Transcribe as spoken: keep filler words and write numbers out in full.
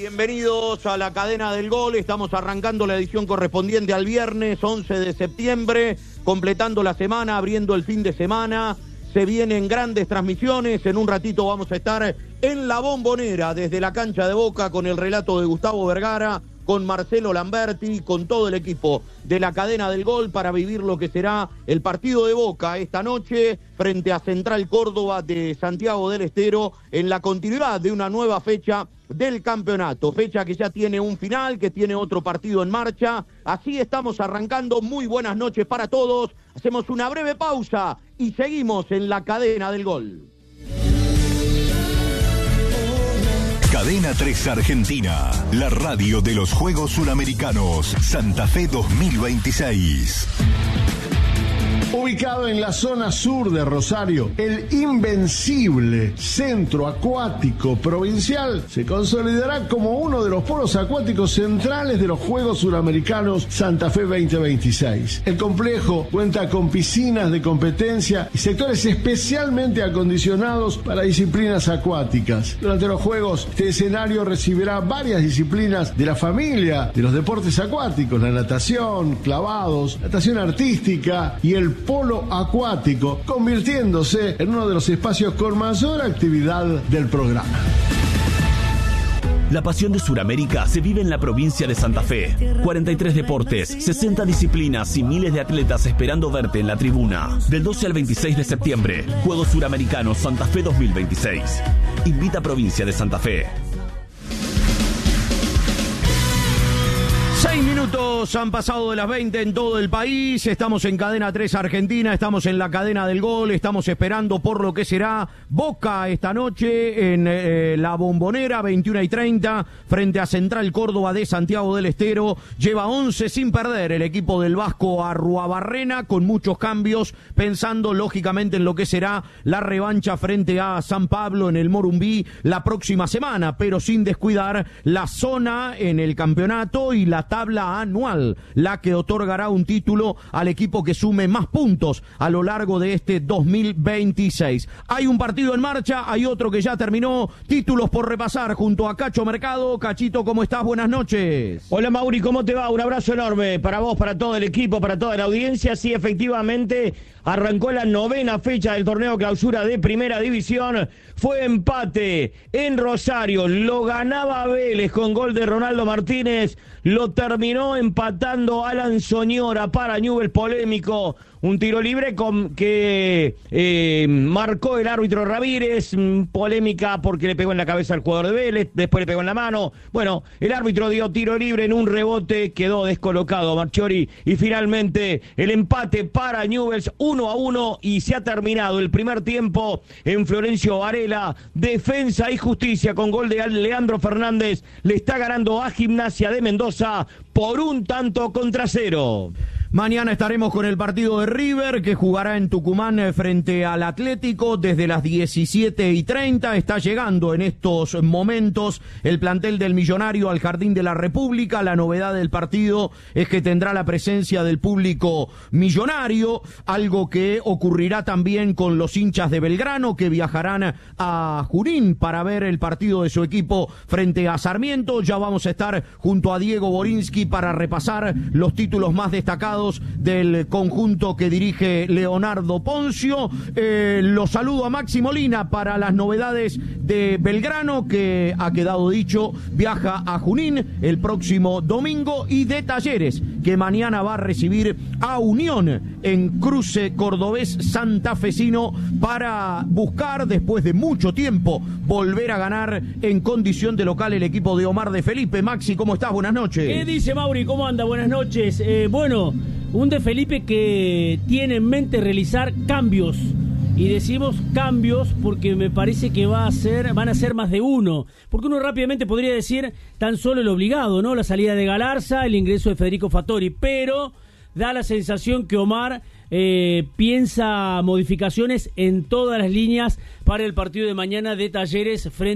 Bienvenidos a la cadena del gol. Estamos arrancando la edición correspondiente al viernes once de septiembre, completando la semana, abriendo el fin de semana. Se vienen grandes transmisiones. En un ratito vamos a estar en La Bombonera, desde la cancha de Boca, con el relato de Gustavo Vergara, con Marcelo Lamberti, con todo el equipo de la cadena del gol, para vivir lo que será el partido de Boca esta noche frente a Central Córdoba de Santiago del Estero, en la continuidad de una nueva fecha del campeonato, fecha que ya tiene un final, que tiene otro partido en marcha. Así estamos arrancando. Muy buenas noches para todos. Hacemos una breve pausa y seguimos en la cadena del gol. Cadena tres Argentina, la radio de los Juegos Suramericanos Santa Fe dos mil veintiséis. Ubicado en la zona sur de Rosario, el invencible Centro Acuático Provincial se consolidará como uno de los polos acuáticos centrales de los Juegos Suramericanos Santa Fe veinte veintiséis. El complejo cuenta con piscinas de competencia y sectores especialmente acondicionados para disciplinas acuáticas. Durante los Juegos, este escenario recibirá varias disciplinas de la familia de los deportes acuáticos: la natación, clavados, natación artística y el polo acuático, convirtiéndose en uno de los espacios con mayor actividad del programa. La pasión de Suramérica se vive en la provincia de Santa Fe. cuarenta y tres deportes, sesenta disciplinas y miles de atletas esperando verte en la tribuna. Del doce al veintiséis de septiembre, Juegos Suramericanos Santa Fe dos mil veintiséis. Invita a Provincia de Santa Fe. Seis minutos han pasado de las veinte en todo el país. Estamos en Cadena tres Argentina, estamos en la cadena del gol, estamos esperando por lo que será Boca esta noche en eh, La Bombonera, veintiuna y treinta, frente a Central Córdoba de Santiago del Estero. Lleva once sin perder el equipo del Vasco Arruabarrena, con muchos cambios, pensando lógicamente en lo que será la revancha frente a San Pablo en el Morumbí la próxima semana, pero sin descuidar la zona en el campeonato y la tabla anual, la que otorgará un título al equipo que sume más puntos a lo largo de este dos mil veintiséis. Hay un partido en marcha, hay otro que ya terminó. Títulos por repasar junto a Cacho Mercado. Cachito, ¿cómo estás? Buenas noches. Hola Mauri, ¿cómo te va? Un abrazo enorme para vos, para todo el equipo, para toda la audiencia. Sí, efectivamente, arrancó la novena fecha del torneo clausura de Primera División. Fue empate en Rosario, lo ganaba Vélez con gol de Ronaldo Martínez, lo terminó empatando Alan Soñora para Newell's, polémico. Un tiro libre con que eh, marcó el árbitro Ramírez, polémica porque le pegó en la cabeza al jugador de Vélez, después le pegó en la mano. Bueno, el árbitro dio tiro libre en un rebote, quedó descolocado Marchiori, y finalmente el empate para Newell's, uno a uno, y se ha terminado el primer tiempo en Florencio Varela. Defensa y Justicia, con gol de Leandro Fernández, le está ganando a Gimnasia de Mendoza por un tanto contra cero. Mañana estaremos con el partido de River, que jugará en Tucumán frente al Atlético desde las diecisiete y treinta. Está llegando en estos momentos el plantel del Millonario al Jardín de la República. La novedad del partido es que tendrá la presencia del público millonario, algo que ocurrirá también con los hinchas de Belgrano, que viajarán a Junín para ver el partido de su equipo frente a Sarmiento. Ya vamos a estar junto a Diego Borinsky para repasar los títulos más destacados del conjunto que dirige Leonardo Poncio. Eh, lo saludo a Maxi Molina para las novedades de Belgrano, que ha quedado dicho, viaja a Junín el próximo domingo, y de Talleres, que mañana va a recibir a Unión en cruce cordobés santafesino para buscar, después de mucho tiempo, volver a ganar en condición de local el equipo de Omar de Felipe. Maxi, ¿cómo estás? Buenas noches. ¿Qué dice Mauri? ¿Cómo anda? Buenas noches. Eh, bueno, un de Felipe que tiene en mente realizar cambios, y decimos cambios porque me parece que va a ser, van a ser más de uno, porque uno rápidamente podría decir tan solo el obligado, ¿no? La salida de Galarza, el ingreso de Federico Fattori, pero da la sensación que Omar eh, piensa modificaciones en todas las líneas para el partido de mañana de Talleres frente